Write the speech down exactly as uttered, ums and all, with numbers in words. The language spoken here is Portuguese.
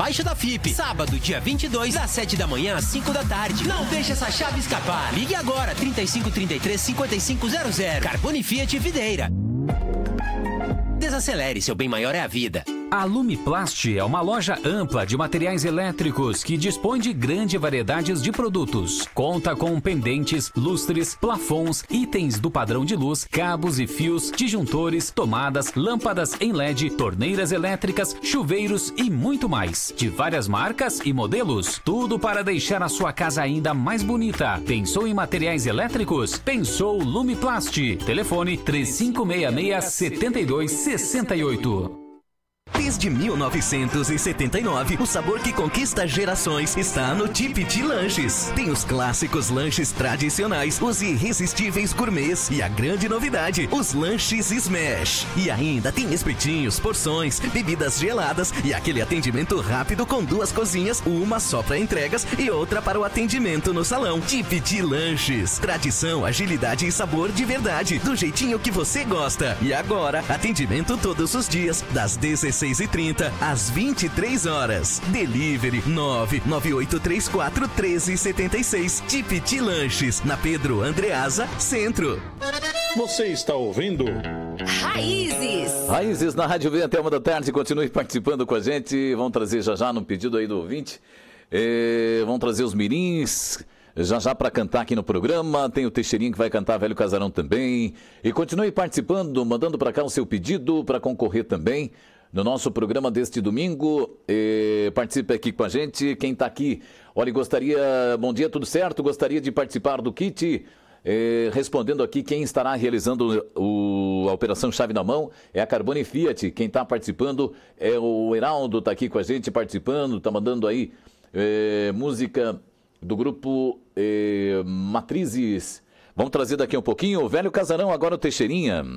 abaixo da F I P. Sábado, dia vinte e dois, das sete da manhã às cinco da tarde. Não deixe essa chave escapar. Ligue agora, trinta e cinco, trinta e três, cinquenta e cinco zero zero. Carbone Fiat Videira. Desacelere, seu bem maior é a vida. A Lumiplast é uma loja ampla de materiais elétricos que dispõe de grande variedade de produtos. Conta com pendentes, lustres, plafons, itens do padrão de luz, cabos e fios, disjuntores, tomadas, lâmpadas em L E D, torneiras elétricas, chuveiros e muito mais. De várias marcas e modelos. Tudo para deixar a sua casa ainda mais bonita. Pensou em materiais elétricos? Pensou Lumiplast. Telefone três cinco seis seis, sete dois seis oito. Desde mil novecentos e setenta e nove, o sabor que conquista gerações está no Tipiti Lanches. Tem os clássicos lanches tradicionais, os irresistíveis gourmets e a grande novidade, os lanches Smash. E ainda tem espetinhos, porções, bebidas geladas e aquele atendimento rápido com duas cozinhas, uma só para entregas e outra para o atendimento no salão. Tipiti Lanches. Tradição, agilidade e sabor de verdade, do jeitinho que você gosta. E agora, atendimento todos os dias, das dezesseis e trinta às vinte e três horas. Delivery nove nove oito três quatro um três sete seis. Tipiti Lanches, na Pedro Andreasa, Centro. Você está ouvindo Raízes. Raízes na Rádio V até uma da tarde. Continue participando com a gente. Vamos trazer já já no pedido aí do ouvinte. É, vamos trazer os mirins já já para cantar aqui no programa. Tem o Teixeirinho que vai cantar Velho Casarão também. E continue participando, mandando para cá o seu pedido para concorrer também no nosso programa deste domingo. Eh, participe aqui com a gente. Quem está aqui, olha, gostaria... Bom dia, tudo certo? Gostaria de participar do kit. Eh, respondendo aqui, quem estará realizando o, a Operação Chave na Mão é a Carbone Fiat. Quem está participando é o Heraldo, está aqui com a gente participando, está mandando aí eh, música do grupo eh, Matrizes. Vamos trazer daqui um pouquinho o Velho Casarão, agora o Teixeirinha.